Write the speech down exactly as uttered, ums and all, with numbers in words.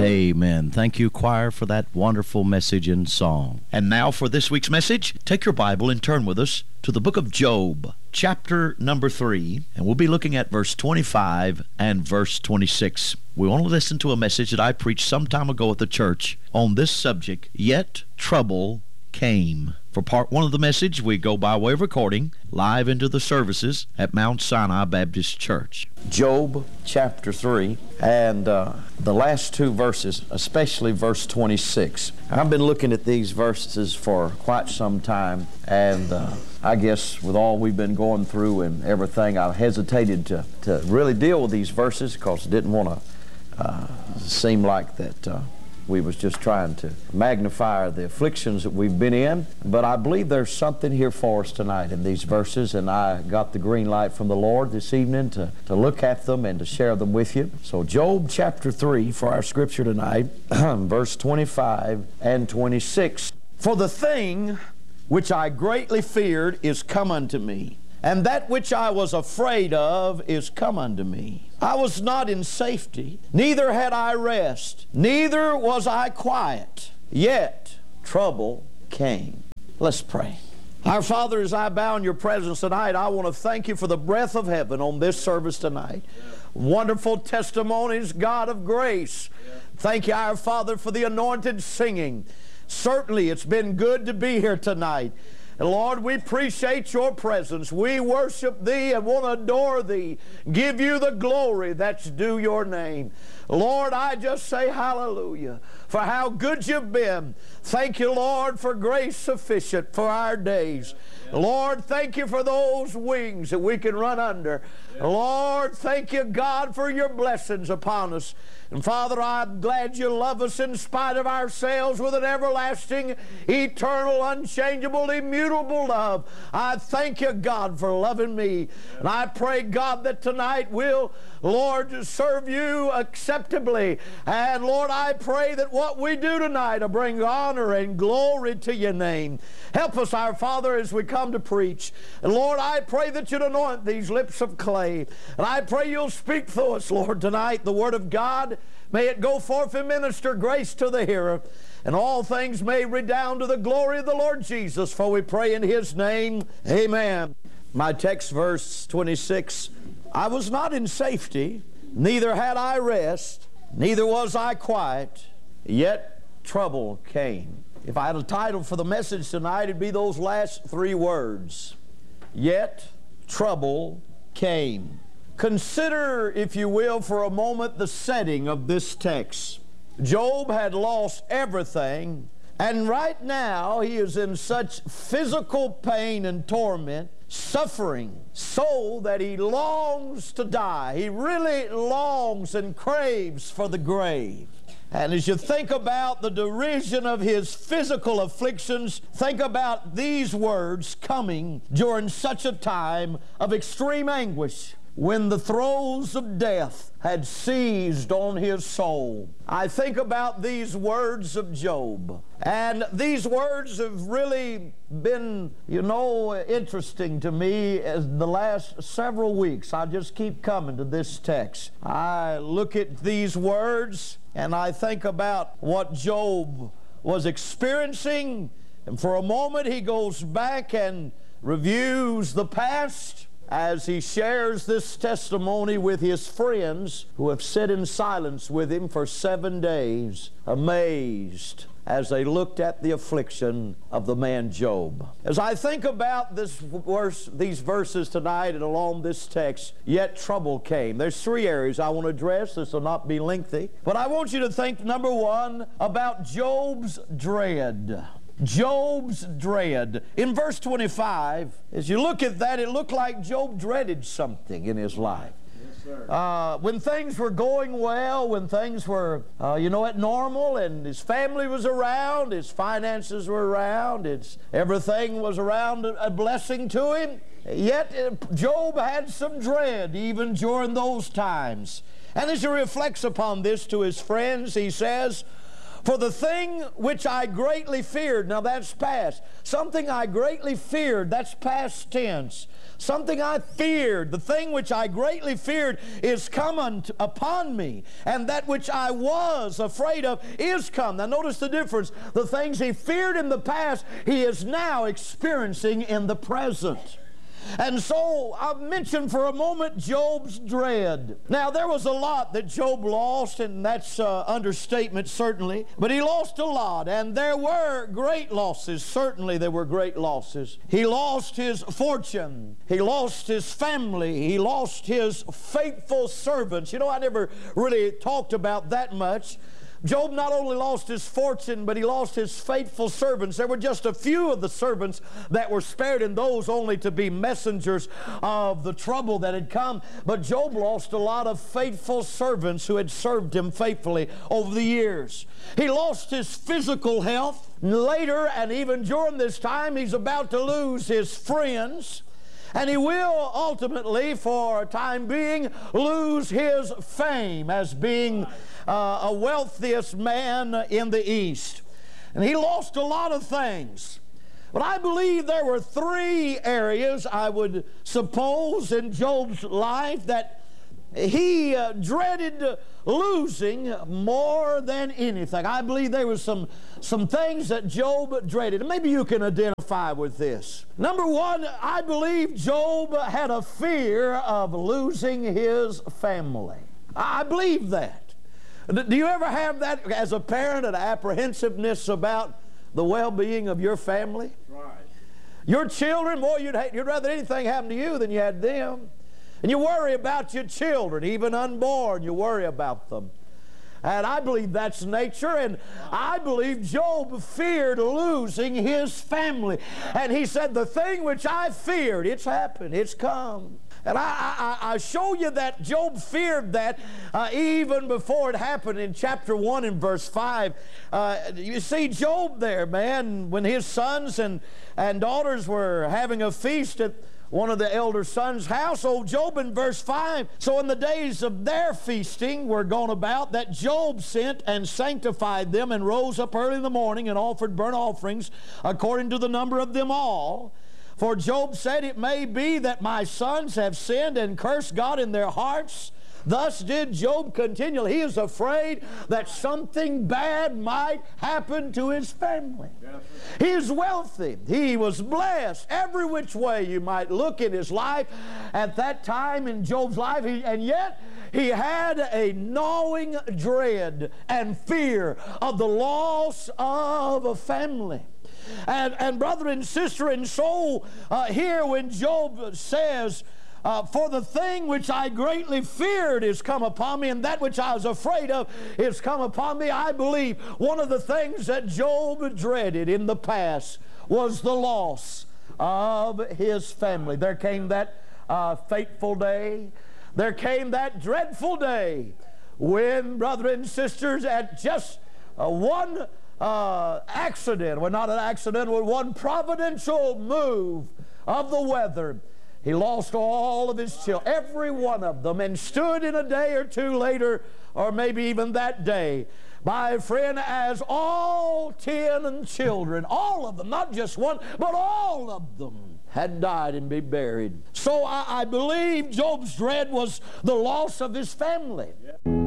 Amen. Thank you, choir, for that wonderful message and song. And now for this week's message, take your Bible and turn with us to the book of Job, chapter number three, and we'll be looking at verse twenty-five and verse twenty-six. We want to listen to a message that I preached some time ago at the church on this subject, Yet Trouble Came. For part one of the message, we go by way of recording live into the services at Mount Sinai Baptist Church. Job chapter three, and uh, the last two verses, especially verse twenty-six. I've been looking at these verses for quite some time, and uh, I guess with all we've been going through and everything, I hesitated to, to really deal with these verses because I didn't want to uh, seem like that uh, we was just trying to magnify the afflictions that we've been in. But I believe there's something here for us tonight in these verses, and I got the green light from the Lord this evening to, to look at them and to share them with you. So Job chapter three for our scripture tonight, verse twenty-five and twenty-six. For the thing which I greatly feared is come unto me, and that which I was afraid of is come unto me. I was not in safety, neither had I rest, neither was I quiet, yet trouble came. Let's pray. Our Father, as I bow in your presence tonight, I want to thank you for the breath of heaven on this service tonight. Yeah. Wonderful testimonies, God of grace. Yeah. Thank you, our Father, for the anointed singing. Certainly, it's been good to be here tonight. And Lord, we appreciate your presence. We worship thee and want to adore thee. Give you the glory that's due your name. Lord, I just say hallelujah for how good you've been. Thank you, Lord, for grace sufficient for our days. Yeah. Lord, thank you for those wings that we can run under. Yeah. Lord, thank you, God, for your blessings upon us. And Father, I'm glad you love us in spite of ourselves with an everlasting, eternal, unchangeable, immutable love. I thank you, God, for loving me. And I pray, God, that tonight we'll, Lord, serve you acceptably. And Lord, I pray that what we do tonight will bring honor and glory to your name. Help us, our Father, as we come to preach. And Lord, I pray that you'd anoint these lips of clay. And I pray you'll speak through us, Lord, tonight, the Word of God. May it go forth and minister grace to the hearer, and all things may redound to the glory of the Lord Jesus, for we pray in his name. Amen. My text, verse twenty-six, I was not in safety, neither had I rest, neither was I quiet, yet trouble came. If I had a title for the message tonight, it'd be those last three words, yet trouble came. Consider, if you will, for a moment the setting of this text. Job had lost everything, and right now he is in such physical pain and torment, suffering, so that he longs to die. He really longs and craves for the grave. And as you think about the derision of his physical afflictions, think about these words coming during such a time of extreme anguish, when the throes of death had seized on his soul. I think about these words of Job, and these words have really been, you know, interesting to me as the last several weeks. I just keep coming to this text. I look at these words, and I think about what Job was experiencing, and for a moment he goes back and reviews the past, as he shares this testimony with his friends who have sat in silence with him for seven days, amazed as they looked at the affliction of the man Job. As I think about this verse, these verses tonight and along this text, yet trouble came. There's three areas I want to address. This will not be lengthy. But I want you to think, number one, about Job's dread. Job's dread. In verse twenty-five, as you look at that, it looked like Job dreaded something in his life. Yes, sir. Uh, when things were going well, when things were, uh, you know, at normal, and his family was around, his finances were around, it's, everything was around a blessing to him, yet uh, Job had some dread even during those times. And as he reflects upon this to his friends, he says, For the thing which I greatly feared, now that's past. Something I greatly feared, that's past tense. Something I feared, the thing which I greatly feared is come unto, upon me. And that which I was afraid of is come. Now notice the difference. The things he feared in the past, he is now experiencing in the present. And so I've mentioned for a moment Job's dread. Now there was a lot that Job lost, and that's uh, understatement certainly, but he lost a lot, and there were great losses. Certainly there were great losses. He lost his fortune. He lost his family. He lost his faithful servants. You know, I never really talked about that much. Job not only lost his fortune, but he lost his faithful servants. There were just a few of the servants that were spared, and those only to be messengers of the trouble that had come. But Job lost a lot of faithful servants who had served him faithfully over the years. He lost his physical health. Later, and even during this time, he's about to lose his friends. And he will ultimately, for a time being, lose his fame as being uh, a wealthiest man in the East. And he lost a lot of things. But I believe there were three areas, I would suppose, in Job's life that he uh, dreaded losing more than anything. I believe there were some, some things that Job dreaded. And maybe you can identify with this. Number one, I believe Job had a fear of losing his family. I believe that. Do you ever have that as a parent, an apprehensiveness about the well-being of your family? Right. Your children, boy, you'd, hate, you'd rather anything happen to you than you had them. And you worry about your children, even unborn, you worry about them. And I believe that's nature, and I believe Job feared losing his family. And he said, the thing which I feared, it's happened, it's come. And I, I, I show you that Job feared that uh, even before it happened in chapter one and verse five. Uh, you see Job there, man, when his sons and, and daughters were having a feast at one of the elder sons' house. Old Job in verse five. So in the days of their feasting were gone about, that Job sent and sanctified them, and rose up early in the morning and offered burnt offerings according to the number of them all. For Job said, it may be that my sons have sinned and cursed God in their hearts. Thus did Job continually. He is afraid that something bad might happen to his family. Yes, he is wealthy. He was blessed every which way you might look in his life at that time in Job's life. He, and yet he had a gnawing dread and fear of the loss of a family. And, and brother and sister and soul, uh, here when Job says, Uh, for the thing which I greatly feared is come upon me, and that which I was afraid of is come upon me. I believe one of the things that Job dreaded in the past was the loss of his family. There came that uh, fateful day. There came that dreadful day when, brother and sisters, at just uh, one uh, accident, well, not an accident, but one providential move of the weather, he lost all of his children, every one of them, and stood in a day or two later, or maybe even that day, my friend, as all ten children, all of them, not just one, but all of them had died and be buried. So I, I believe Job's dread was the loss of his family. Yeah.